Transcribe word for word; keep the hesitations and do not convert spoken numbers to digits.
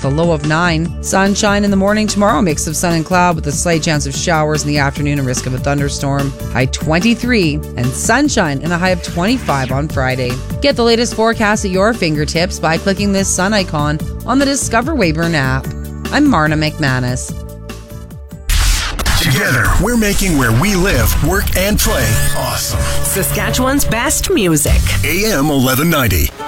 a low of nine. Sunshine in the morning tomorrow, mix of sun and cloud with a slight chance of showers in the afternoon and risk of a thunderstorm. High twenty-three, and sunshine and a high of twenty-five on Friday. Get the latest forecast at your fingertips by clicking this sun icon on the Discover Weyburn app. I'm Marna McManus. Together, we're making where we live, work, and play awesome. Saskatchewan's best music. A M eleven ninety.